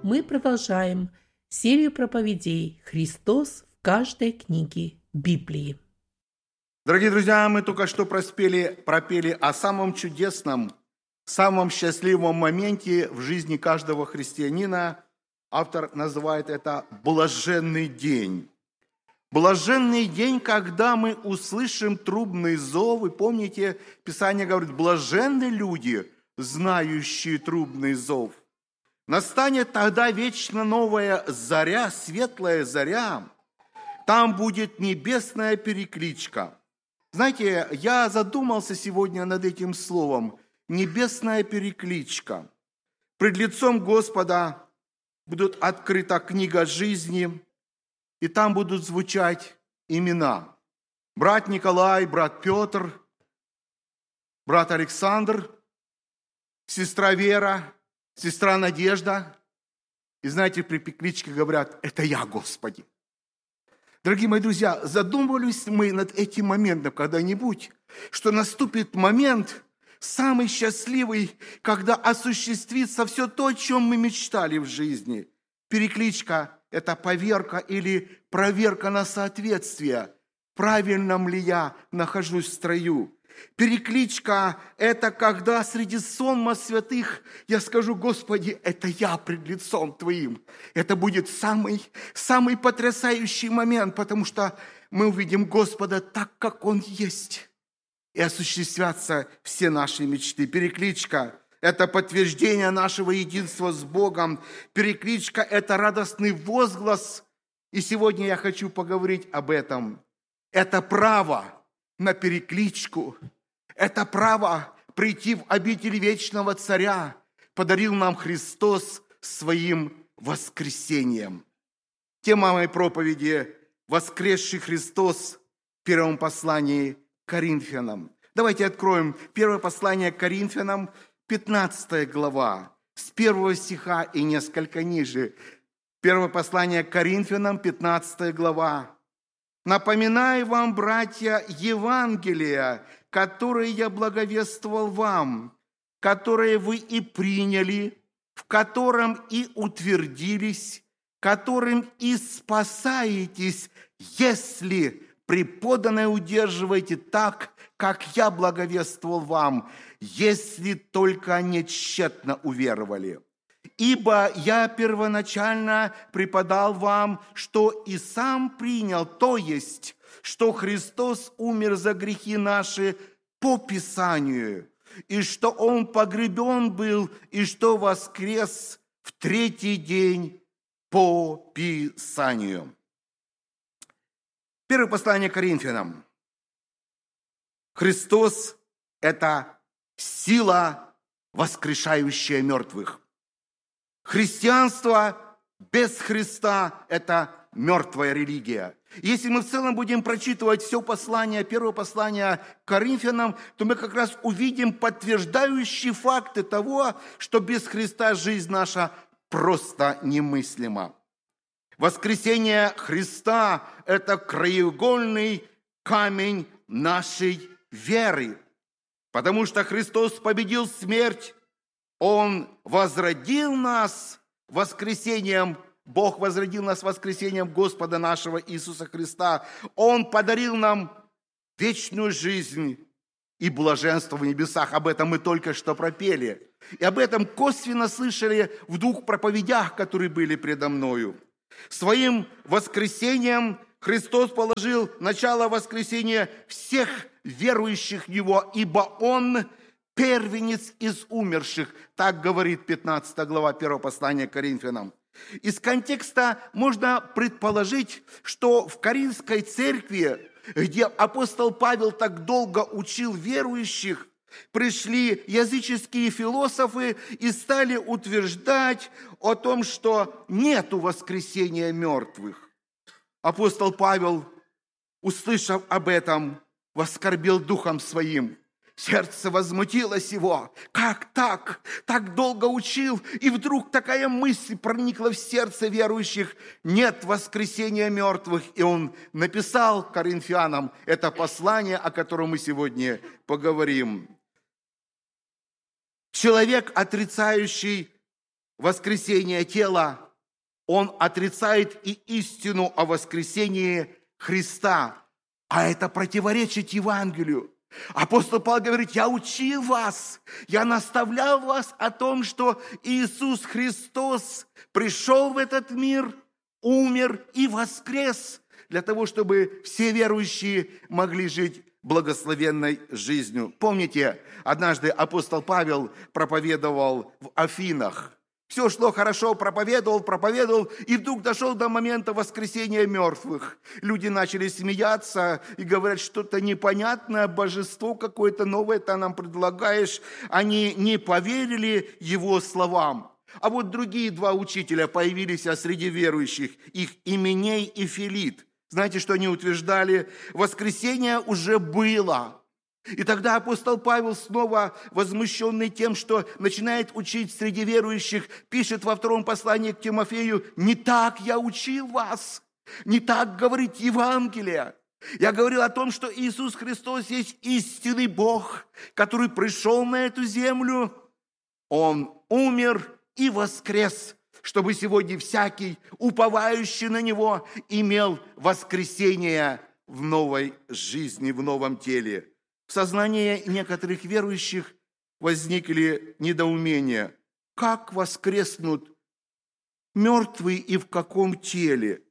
Мы продолжаем серию проповедей «Христос в каждой книге Библии». Дорогие друзья, мы только что пропели о самом чудесном, самом счастливом моменте в жизни каждого христианина. Автор называет это «блаженный день». Блаженный день, когда мы услышим трубный зов. Вы помните, Писание говорит, блаженны люди, знающие трубный зов. Настанет тогда вечно новая заря, светлая заря. Там будет небесная перекличка. Знаете, я задумался сегодня над этим словом. Небесная перекличка. Пред лицом Господа будет открыта книга жизни, и там будут звучать имена. Брат Николай, брат Петр, брат Александр, сестра Вера, сестра Надежда. И знаете, при перекличке говорят, это я, Господи. Дорогие мои друзья, задумывались мы над этим моментом когда-нибудь, что наступит момент, самый счастливый, когда осуществится все то, о чем мы мечтали в жизни. Перекличка – это поверка или проверка на соответствие. Правильно ли я нахожусь в строю? Перекличка – это когда среди сонма святых я скажу, Господи, это я пред лицом Твоим. Это будет самый потрясающий момент, потому что мы увидим Господа так, как Он есть. И осуществятся все наши мечты. Перекличка – это подтверждение нашего единства с Богом. Перекличка – это радостный возглас. И сегодня я хочу поговорить об этом. Это право на перекличку. Это право прийти в обитель вечного Царя подарил нам Христос своим воскресением. Тема моей проповеди – «Воскресший Христос» в первом послании к Коринфянам. Давайте откроем первое послание к Коринфянам, 15 глава, с 1 стиха и несколько ниже. Первое послание к Коринфянам, 15 глава. «Напоминаю вам, братья, Евангелие, которое я благовествовал вам, которое вы и приняли, в котором и утвердились, которым и спасаетесь, если преподанное удерживаете так, как я благовествовал вам, если только не тщетно уверовали. Ибо я первоначально преподал вам, что и сам принял, то есть, что Христос умер за грехи наши по Писанию, и что Он погребен был, и что воскрес в третий день по Писанию». Первое послание к Коринфянам. Христос – это сила, воскрешающая мертвых. Христианство без Христа – это мертвая религия. Если мы в целом будем прочитывать все послание, первое послание к Коринфянам, то мы как раз увидим подтверждающие факты того, что без Христа жизнь наша просто немыслима. Воскресение Христа – это краеугольный камень нашей веры, потому что Христос победил смерть, Он возродил нас воскресением, Бог возродил нас воскресением Господа нашего Иисуса Христа. Он подарил нам вечную жизнь и блаженство в небесах. Об этом мы только что пропели. И об этом косвенно слышали в двух проповедях, которые были предо мною. Своим воскресением Христос положил начало воскресения всех верующих в Него, ибо Он первенец из умерших. Так говорит 15 глава 1 послания к Коринфянам. Из контекста можно предположить, что в Коринфской церкви, где апостол Павел так долго учил верующих, пришли языческие философы и стали утверждать о том, что нету воскресения мертвых. Апостол Павел, услышав об этом, воскорбил духом своим. Сердце возмутилось его. Как так? Так долго учил, и вдруг такая мысль проникла в сердце верующих. Нет воскресения мертвых. И он написал коринфянам это послание, о котором мы сегодня поговорим. Человек, отрицающий воскресения тела, он отрицает и истину о воскресении Христа. А это противоречит Евангелию. Апостол Павел говорит: я учил вас, я наставлял вас о том, что Иисус Христос пришел в этот мир, умер и воскрес для того, чтобы все верующие могли жить благословенной жизнью. Помните, однажды апостол Павел проповедовал в Афинах. Все шло хорошо, проповедовал, и вдруг дошел до момента воскресения мертвых. Люди начали смеяться и говорят: что-то непонятное, божество какое-то новое ты нам предлагаешь. Они не поверили его словам. А вот другие два учителя появились среди верующих, их Именей и Филит. Знаете, что они утверждали? Воскресение уже было. И тогда апостол Павел, снова возмущенный тем, что начинает учить среди верующих, пишет во втором послании к Тимофею: «Не так я учил вас, не так говорит Евангелие. Я говорил о том, что Иисус Христос есть истинный Бог, который пришел на эту землю. Он умер и воскрес, чтобы сегодня всякий, уповающий на Него, имел воскресение в новой жизни, в новом теле». В сознании некоторых верующих возникли недоумения. Как воскреснут мертвые и в каком теле?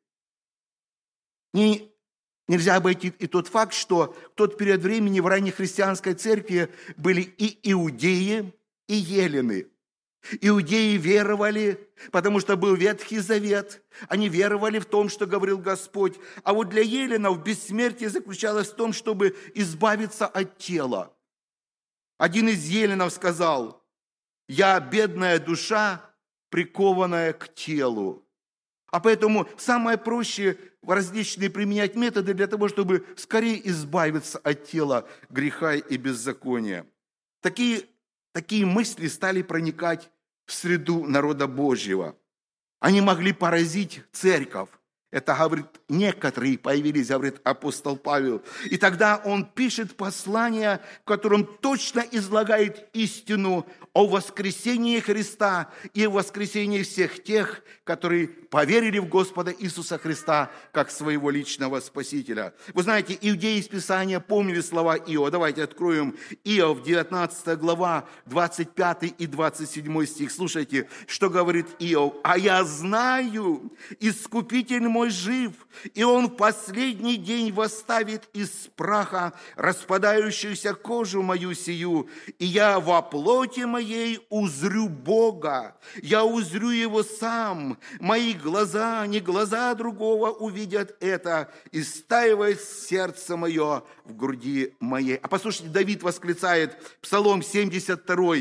Нельзя обойти и тот факт, что в тот период времени в ранней христианской церкви были и иудеи, и елены. Иудеи веровали, потому что был Ветхий Завет. Они веровали в том, что говорил Господь. А вот для еленов бессмертие заключалось в том, чтобы избавиться от тела. Один из еленов сказал: «Я бедная душа, прикованная к телу». А поэтому самое проще различные применять методы для того, чтобы скорее избавиться от тела греха и беззакония. Такие мысли стали проникать в среду народа Божьего. Они могли поразить церковь. Это, говорит, некоторые появились, говорит апостол Павел. И тогда он пишет послание, в котором точно излагает истину о воскресении Христа и о воскресении всех тех, которые поверили в Господа Иисуса Христа как своего личного Спасителя. Вы знаете, иудеи из Писания помнили слова Иова. Давайте откроем Иов, 19 глава, 25 и 27 стих. Слушайте, что говорит Иов. «А я знаю, Искупитель мой жив, и он в последний день восставит из праха распадающуюся кожу мою сию, и я во плоти моей узрю Бога, я узрю Его сам, мои глаза, не глаза другого увидят это, и стаивает сердце мое в груди моей». А послушайте, Давид восклицает, Псалом 72,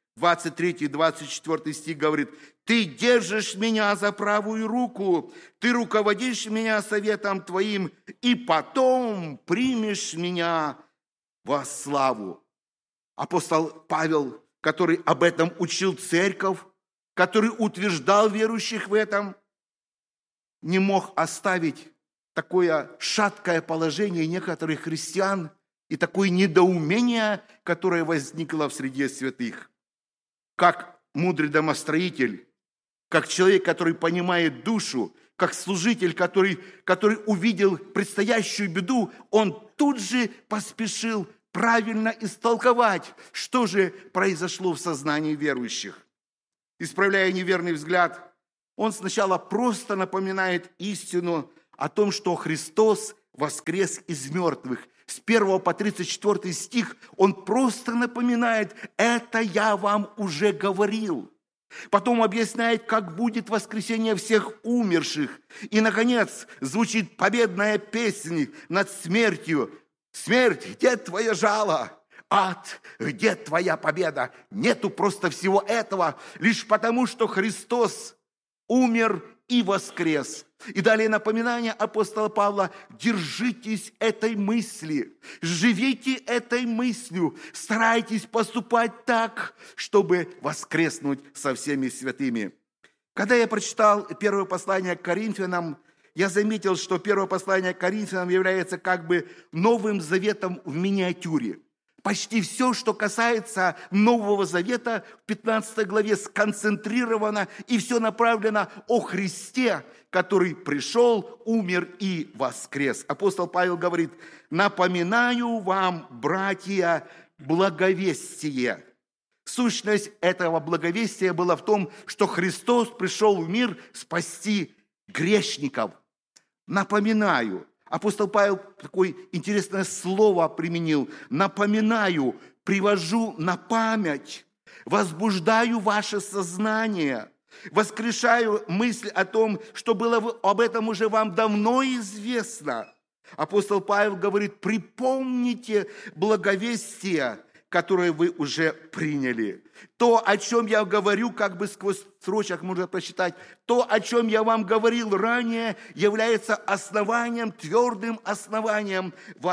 23-24 стих говорит: «Ты держишь меня за правую руку, ты руководишь меня советом Твоим, и потом примешь меня во славу». Апостол Павел, который об этом учил церковь, который утверждал верующих в этом, не мог оставить такое шаткое положение некоторых христиан и такое недоумение, которое возникло в среде святых. Как мудрый домостроитель, как человек, который понимает душу, как служитель, который увидел предстоящую беду, он тут же поспешил правильно истолковать, что же произошло в сознании верующих. Исправляя неверный взгляд, он сначала просто напоминает истину о том, что Христос воскрес из мертвых. С 1 по 34 стих он просто напоминает: «Это я вам уже говорил». Потом объясняет, как будет воскресение всех умерших. И, наконец, звучит победная песня над смертью. «Смерть, где твое жало? Ад, где твоя победа?» Нету просто всего этого, лишь потому, что Христос умер и воскрес. И далее напоминание апостола Павла: держитесь этой мысли, живите этой мыслью, старайтесь поступать так, чтобы воскреснуть со всеми святыми. Когда я прочитал первое послание к Коринфянам, я заметил, что первое послание к Коринфянам является как бы Новым Заветом в миниатюре. Почти все, что касается Нового Завета, в 15 главе сконцентрировано и все направлено о Христе, который пришел, умер и воскрес. Апостол Павел говорит: «Напоминаю вам, братья, благовестие». Сущность этого благовестия была в том, что Христос пришел в мир спасти грешников. Напоминаю. Апостол Павел такое интересное слово применил. Напоминаю, привожу на память, возбуждаю ваше сознание, воскрешаю мысль о том, что было об этом уже вам давно известно. Апостол Павел говорит: припомните благовестие, которое вы уже приняли. То, о чем я говорю, как бы сквозь строчек можно прочитать, то, о чем я вам говорил ранее, является основанием, твердым основанием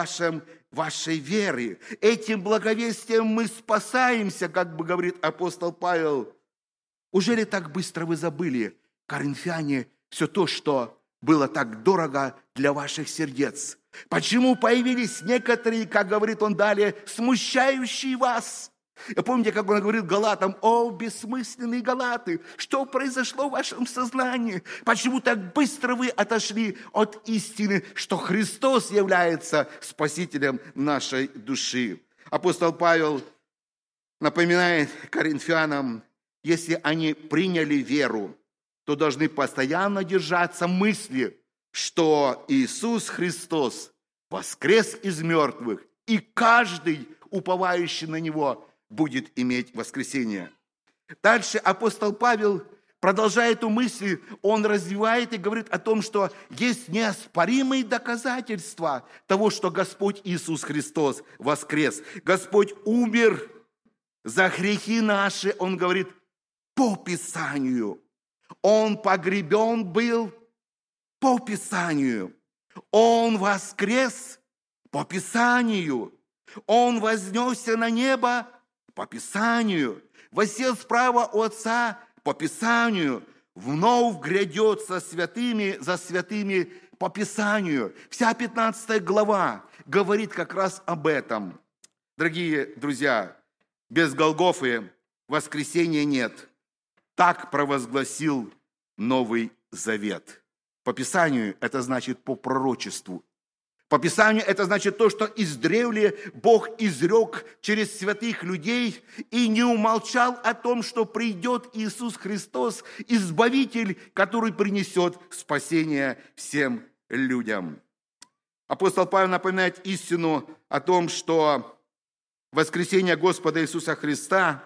вашей веры. Этим благовестием мы спасаемся, как бы говорит апостол Павел. Ужели так быстро вы забыли, коринфяне, все то, что было так дорого для ваших сердец? Почему появились некоторые, как говорит он далее, смущающие вас? Помните, как он говорит галатам: «О, бессмысленные галаты, что произошло в вашем сознании? Почему так быстро вы отошли от истины, что Христос является Спасителем нашей души?» Апостол Павел напоминает коринфянам: если они приняли веру, то должны постоянно держаться мысли, что Иисус Христос воскрес из мертвых, и каждый, уповающий на Него, будет иметь воскресение. Дальше апостол Павел, продолжая эту мысль, он развивает и говорит о том, что есть неоспоримые доказательства того, что Господь Иисус Христос воскрес. Господь умер за грехи наши, он говорит, по Писанию. Он погребен был по Писанию. Он воскрес по Писанию. Он вознесся на небо по Писанию. Воссел справа у Отца по Писанию. Вновь грядет за святыми по Писанию. Вся 15 глава говорит как раз об этом. Дорогие друзья, без Голгофы воскресения нет. Так провозгласил Новый Завет. По Писанию это значит по пророчеству. По Писанию это значит то, что издревле Бог изрек через святых людей и не умолчал о том, что придет Иисус Христос, Избавитель, который принесет спасение всем людям. Апостол Павел напоминает истину о том, что воскресение Господа Иисуса Христа,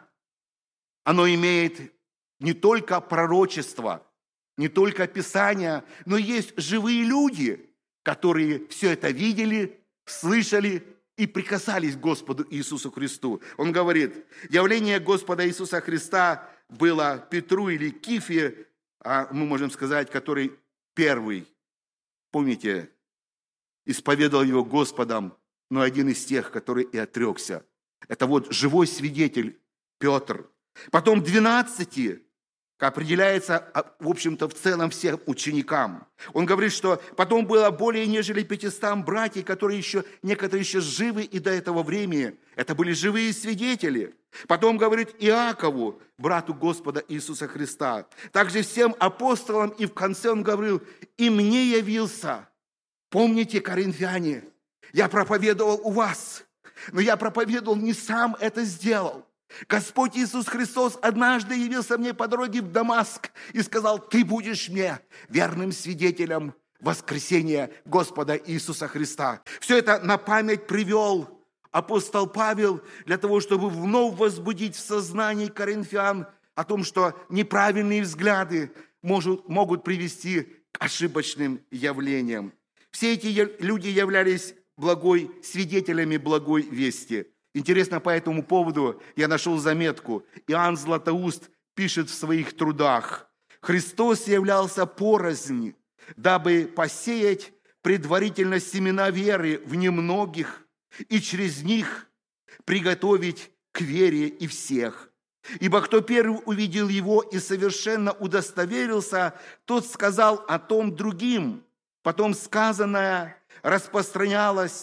оно имеет не только пророчество, не только Писание, но есть живые люди, которые все это видели, слышали и прикасались к Господу Иисусу Христу. Он говорит, явление Господа Иисуса Христа было Петру или Кифе, мы можем сказать, который первый, помните, исповедовал его Господом, но один из тех, который и отрекся. Это вот живой свидетель Петр. Потом 12 определяется, в общем-то, в целом всем ученикам. Он говорит, что потом было более нежели 500 братьев, которые некоторые еще живы и до этого времени. Это были живые свидетели. Потом говорит Иакову, брату Господа Иисуса Христа. Также всем апостолам, и в конце он говорил, и мне явился. Помните, коринфяне, я проповедовал у вас, но я проповедовал, не сам это сделал. Господь Иисус Христос однажды явился мне по дороге в Дамаск и сказал, ты будешь мне верным свидетелем воскресения Господа Иисуса Христа. Все это на память привел апостол Павел для того, чтобы вновь возбудить в сознании коринфян о том, что неправильные взгляды могут привести к ошибочным явлениям. Все эти люди являлись свидетелями благой вести. Интересно, по этому поводу я нашел заметку. Иоанн Златоуст пишет в своих трудах. Христос являлся порознь, дабы посеять предварительно семена веры в немногих и через них приготовить к вере и всех. Ибо кто первый увидел его и совершенно удостоверился, тот сказал о том другим. Потом сказанное распространялось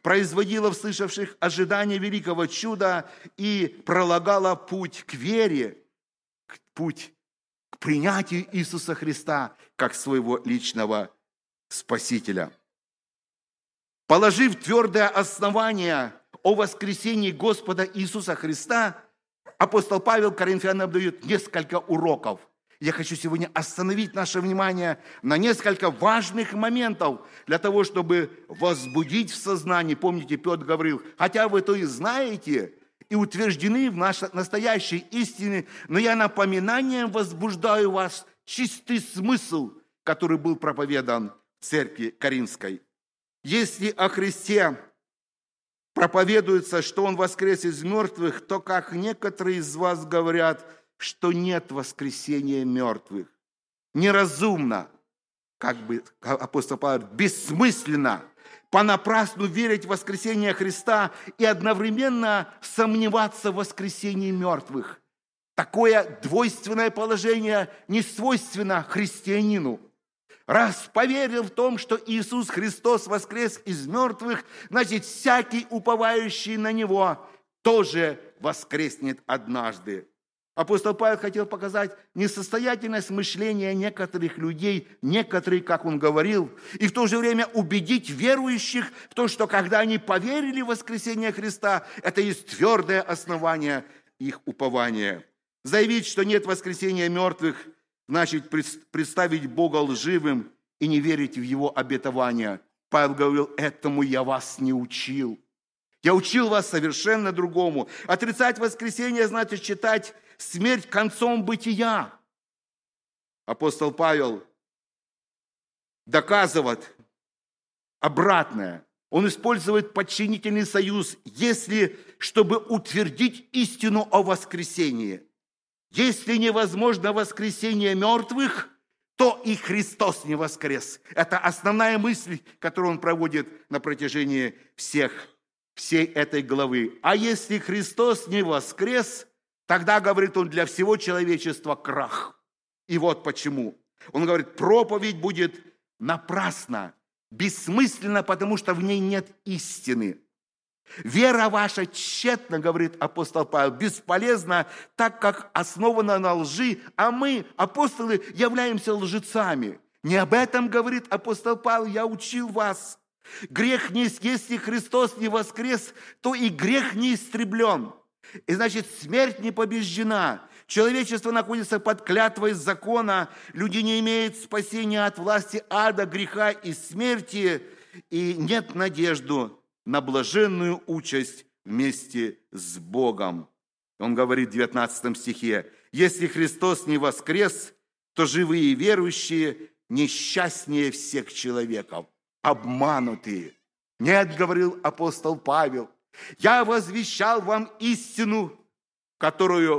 производила в слышавших ожидание великого чуда и пролагала путь к вере, путь к принятию Иисуса Христа как своего личного Спасителя. Положив твердое основание о воскресении Господа Иисуса Христа, апостол Павел Коринфянам дает несколько уроков. Я хочу сегодня остановить наше внимание на несколько важных моментов для того, чтобы возбудить в сознании. Помните, Петр говорил: хотя вы то и знаете и утверждены в нашей настоящей истине, но я напоминанием возбуждаю вас чистый смысл, который был проповедан в церкви Коринфской. Если о Христе проповедуется, что Он воскрес из мертвых, то, как некоторые из вас говорят, что нет воскресения мертвых. Неразумно, как бы апостол Павел, бессмысленно, понапрасну верить в воскресение Христа и одновременно сомневаться в воскресении мертвых. Такое двойственное положение не свойственно христианину. Раз поверил в том, что Иисус Христос воскрес из мертвых, значит, всякий, уповающий на Него, тоже воскреснет однажды. Апостол Павел хотел показать несостоятельность мышления некоторых людей, некоторые, как он говорил, и в то же время убедить верующих в том, что когда они поверили в воскресение Христа, это есть твердое основание их упования. Заявить, что нет воскресения мертвых, значит представить Бога лживым и не верить в Его обетования. Павел говорил: этому я вас не учил. Я учил вас совершенно другому. Отрицать воскресение значит считать смерть концом бытия. Апостол Павел доказывает обратное. Он использует подчинительный союз, чтобы утвердить истину о воскресении. Если невозможно воскресение мертвых, то и Христос не воскрес. Это основная мысль, которую он проводит на протяжении всей этой главы. А если Христос не воскрес, тогда, говорит он, для всего человечества крах. И вот почему. Он говорит: проповедь будет напрасна, бессмысленна, потому что в ней нет истины. Вера ваша тщетна, говорит апостол Павел, бесполезна, так как основана на лжи, а мы, апостолы, являемся лжецами. Не об этом говорит апостол Павел: я учил вас. Грех не, если Христос не воскрес, то и грех не истреблен. И значит, смерть не побеждена. Человечество находится под клятвой закона. Люди не имеют спасения от власти ада, греха и смерти. И нет надежды на блаженную участь вместе с Богом. Он говорит в 19 стихе: если Христос не воскрес, то живые верующие несчастнее всех человеков. Обманутые. Нет, говорил апостол Павел, я возвещал вам истину, в которую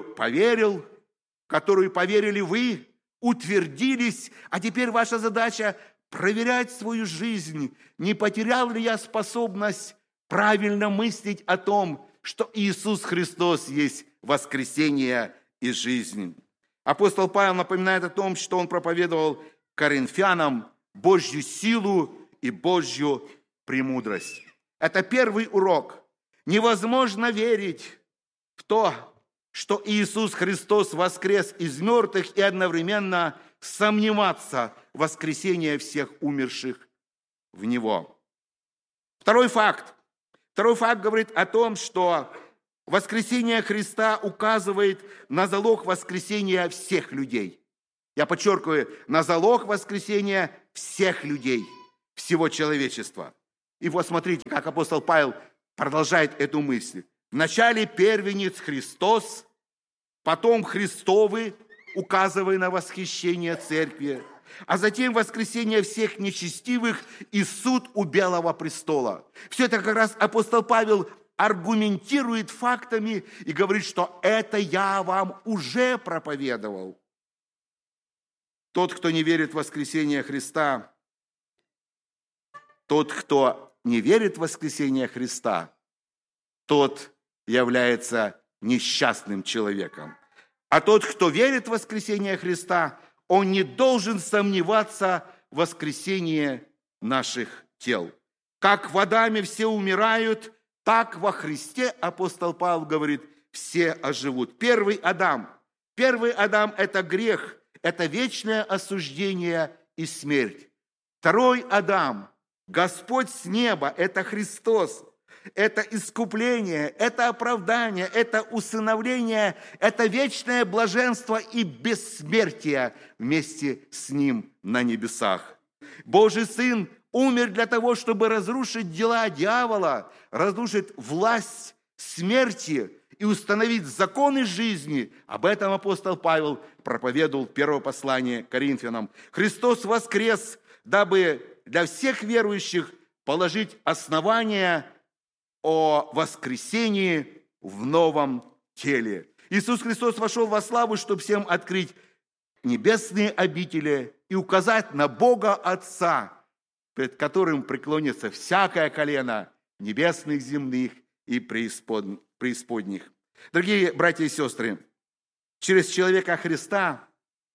поверили вы, утвердились, а теперь ваша задача проверять свою жизнь, не потерял ли я способность правильно мыслить о том, что Иисус Христос есть воскресение и жизнь. Апостол Павел напоминает о том, что он проповедовал коринфянам Божью силу и Божью премудрость. Это первый урок. Невозможно верить в то, что Иисус Христос воскрес из мертвых, и одновременно сомневаться в воскресении всех умерших в Него. Второй факт говорит о том, что воскресение Христа указывает на залог воскресения всех людей. Я подчеркиваю, на залог воскресения всех людей, всего человечества. И вот смотрите, как апостол Павел продолжает эту мысль. Вначале первенец Христос, потом Христовы, указывая на восхищение церкви, а затем воскресение всех нечестивых и суд у Белого престола. Все это как раз апостол Павел аргументирует фактами и говорит, что это я вам уже проповедовал. Тот, кто не верит в воскресение Христа, тот является несчастным человеком. А тот, кто верит в воскресение Христа, он не должен сомневаться в воскресении наших тел. Как в Адаме все умирают, так во Христе, апостол Павел говорит, все оживут. Первый Адам – это грех, это вечное осуждение и смерть. Второй Адам – Господь с неба, это Христос. Это искупление, это оправдание, это усыновление, это вечное блаженство и бессмертие вместе с Ним на небесах. Божий Сын умер для того, чтобы разрушить дела дьявола, разрушить власть смерти и установить законы жизни. Об этом апостол Павел проповедовал в первом послании к Коринфянам. Христос воскрес, дабы для всех верующих положить основания о воскресении в новом теле. Иисус Христос вошел во славу, чтобы всем открыть небесные обители и указать на Бога Отца, пред которым преклонится всякое колено небесных, земных и преисподних. Дорогие братья и сестры, через человека Христа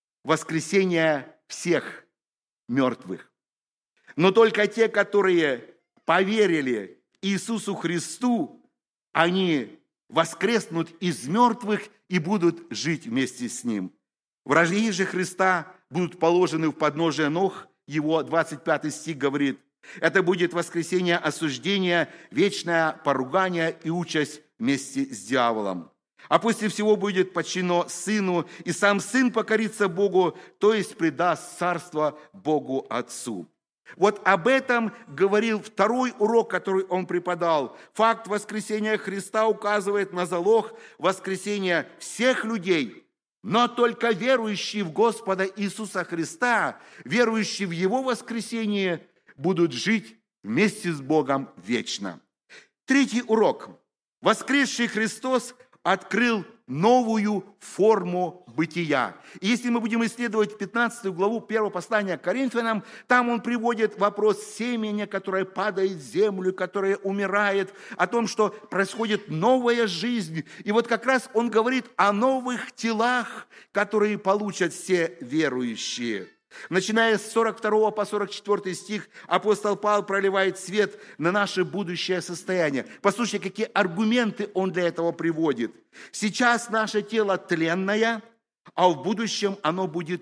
воскресение всех мертвых. Но только те, которые поверили Иисусу Христу, они воскреснут из мертвых и будут жить вместе с Ним. Враги же Христа будут положены в подножие ног Его, 25 стих говорит, это будет воскресение осуждения, вечное поругание и участь вместе с дьяволом. А после всего будет подчинено Сыну, и сам Сын покорится Богу, то есть предаст царство Богу Отцу. Вот об этом говорил второй урок, который он преподал. Факт воскресения Христа указывает на залог воскресения всех людей, но только верующие в Господа Иисуса Христа, верующие в Его воскресение, будут жить вместе с Богом вечно. Третий урок. Воскресший Христос открыл новую форму бытия. И если мы будем исследовать 15 главу 1 послания к Коринфянам, там он приводит вопрос семени, которое падает в землю, которое умирает, о том, что происходит новая жизнь. И вот как раз он говорит о новых телах, которые получат все верующие. Начиная с 42 по 44 стих, апостол Павел проливает свет на наше будущее состояние. Послушайте, какие аргументы он для этого приводит. Сейчас наше тело тленное, а в будущем оно будет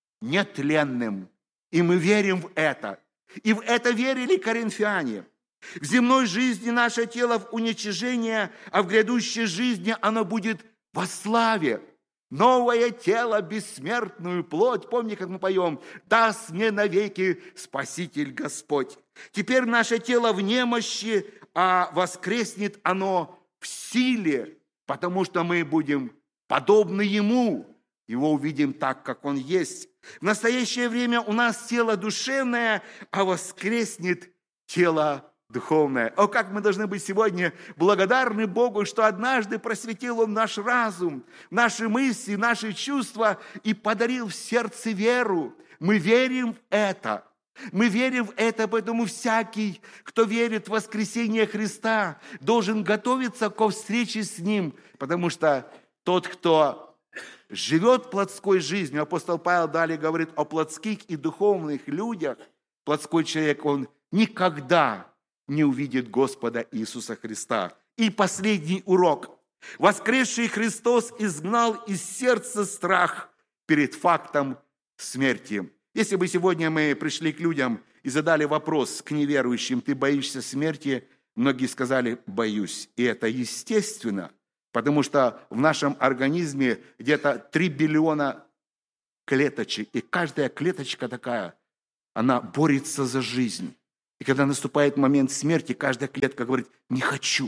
нетленным. И мы верим в это. И в это верили коринфяне. В земной жизни наше тело в уничижении, а в грядущей жизни оно будет во славе. Новое тело, бессмертную плоть, помни, как мы поем, даст мне навеки Спаситель Господь. Теперь наше тело в немощи, а воскреснет оно в силе, потому что мы будем подобны Ему, Его увидим так, как Он есть. В настоящее время у нас тело душевное, а воскреснет тело духовное. О, как мы должны быть сегодня благодарны Богу, что однажды просветил Он наш разум, наши мысли, наши чувства и подарил в сердце веру. Мы верим в это. Мы верим в это, поэтому всякий, кто верит в воскресение Христа, должен готовиться ко встрече с Ним, потому что тот, кто живет плотской жизнью, апостол Павел далее говорит о плотских и духовных людях, плотской человек, он никогда не увидит Господа Иисуса Христа. И последний урок. Воскресший Христос изгнал из сердца страх перед фактом смерти. Если бы сегодня мы пришли к людям и задали вопрос к неверующим, ты боишься смерти? Многие сказали, боюсь. И это естественно, потому что в нашем организме где-то 3 биллиона клеточек. И каждая клеточка такая, она борется за жизнь. И когда наступает момент смерти, каждая клетка говорит, не хочу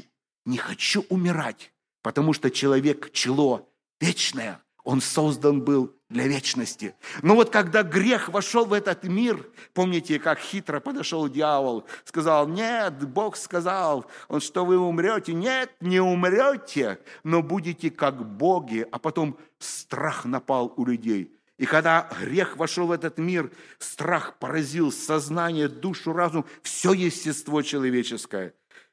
умирать, потому что человек – чело вечное, он создан был для вечности. Но вот когда грех вошел в этот мир, помните, как хитро подошел дьявол, сказал, нет, Бог сказал, что вы умрете. Нет, не умрете, но будете как боги. А потом страх напал у людей. И когда грех вошел в этот мир, страх поразил сознание, душу, разум, все естество человеческое.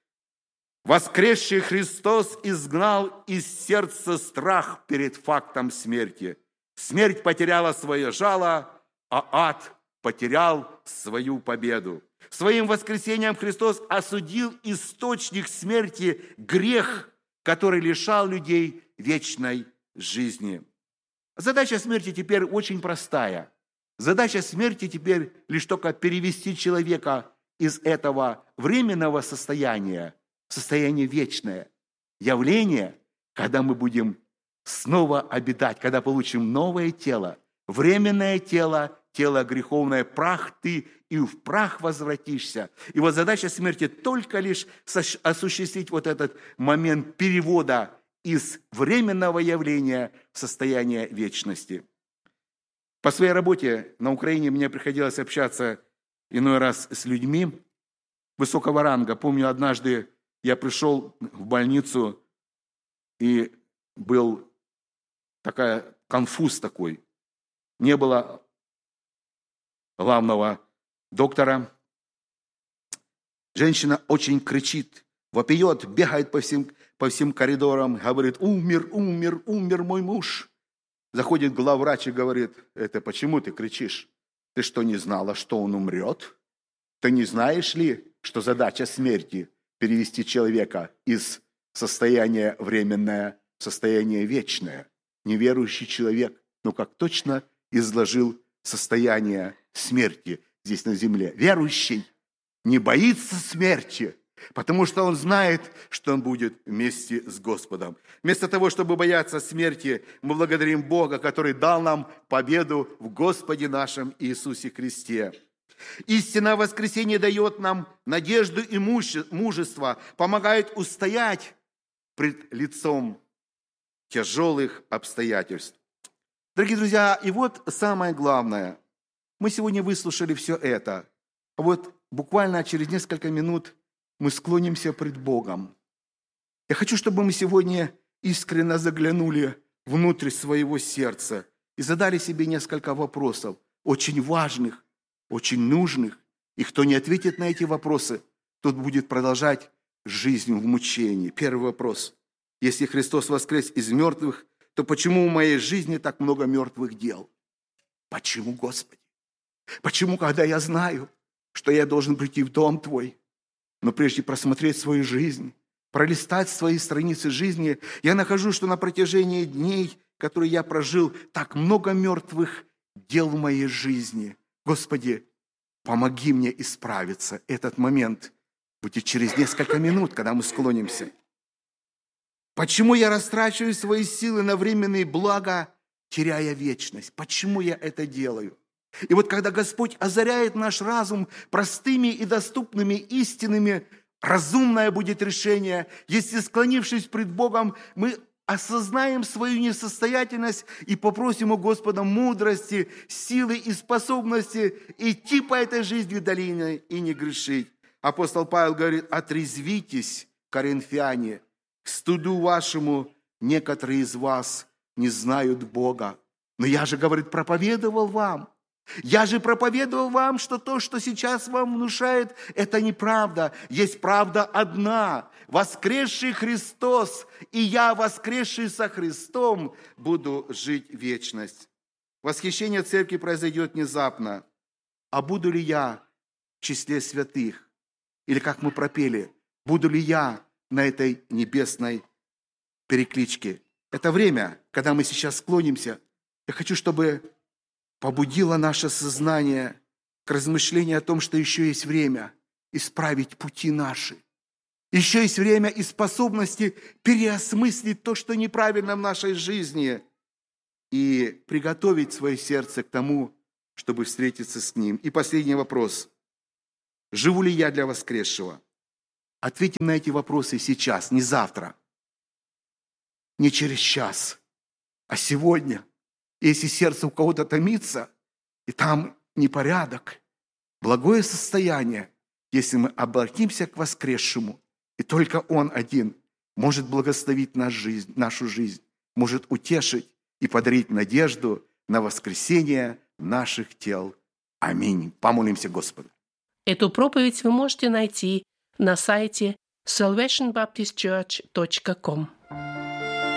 Воскресший Христос изгнал из сердца страх перед фактом смерти. Смерть потеряла свое жало, а ад потерял свою победу. Своим воскресением Христос осудил источник смерти, грех, который лишал людей вечной жизни. Задача смерти теперь очень простая. Задача смерти теперь лишь только перевести человека из этого временного состояния в состояние вечное. Явление, когда мы будем снова обитать, когда получим новое тело, временное тело, тело греховное, прах ты, и в прах возвратишься. И вот задача смерти только лишь осуществить вот этот момент перевода из временного явления в состояние вечности. По своей работе на Украине мне приходилось общаться иной раз с людьми высокого ранга. Помню, однажды я пришел в больницу, и был конфуз такой. Не было главного доктора. Женщина очень кричит, вопиет, бегает по всем коридорам, говорит: умер мой муж. Заходит главврач и говорит: это почему ты кричишь? Ты что, не знала, что он умрет? Ты не знаешь ли, что задача смерти – перевести человека из состояния временное в состояние вечное? Неверующий человек, как точно изложил состояние смерти здесь на земле. Верующий не боится смерти, потому что он знает, что он будет вместе с Господом. Вместо того, чтобы бояться смерти, мы благодарим Бога, который дал нам победу в Господе нашем Иисусе Христе. Истина воскресения дает нам надежду и мужество, помогает устоять пред лицом тяжелых обстоятельств. Дорогие друзья, и вот самое главное. Мы сегодня выслушали все это. А вот буквально через несколько минут мы склонимся пред Богом. Я хочу, чтобы мы сегодня искренне заглянули внутрь своего сердца и задали себе несколько вопросов, очень важных, очень нужных. И кто не ответит на эти вопросы, тот будет продолжать жизнь в мучении. Первый вопрос. Если Христос воскрес из мертвых, то почему в моей жизни так много мертвых дел? Почему, Господи? Почему, когда я знаю, что я должен прийти в дом Твой, но прежде просмотреть свою жизнь, пролистать свои страницы жизни, я нахожу, что на протяжении дней, которые я прожил, так много мертвых дел в моей жизни. Господи, помоги мне исправиться. Этот момент будет через несколько минут, когда мы склонимся. Почему я растрачиваю свои силы на временные блага, теряя вечность? Почему я это делаю? И вот когда Господь озаряет наш разум простыми и доступными истинами, разумное будет решение, если, склонившись пред Богом, мы осознаем свою несостоятельность и попросим у Господа мудрости, силы и способности идти по этой жизни долиной и не грешить. Апостол Павел говорит: отрезвитесь, коринфяне, к стыду вашему некоторые из вас не знают Бога. Но я же, говорит, проповедовал вам. Я же проповедовал вам, что то, что сейчас вам внушает, это неправда. Есть правда одна. Воскресший Христос, и я, воскресший со Христом, буду жить вечность. Восхищение церкви произойдет внезапно. А буду ли я в числе святых? Или, как мы пропели, буду ли я на этой небесной перекличке? Это время, когда мы сейчас склонимся. Я хочу, чтобы побудило наше сознание к размышлению о том, что еще есть время исправить пути наши. Еще есть время и способности переосмыслить то, что неправильно в нашей жизни, и приготовить свое сердце к тому, чтобы встретиться с Ним. И последний вопрос. Живу ли я для воскресшего? Ответим на эти вопросы сейчас, не завтра, не через час, а сегодня. Если сердце у кого-то томится, и там непорядок, благое состояние, если мы обратимся к воскресшему, и только Он один может благословить нашу жизнь, может утешить и подарить надежду на воскресение наших тел. Аминь. Помолимся Господу. Эту проповедь вы можете найти на сайте salvationbaptistchurch.com.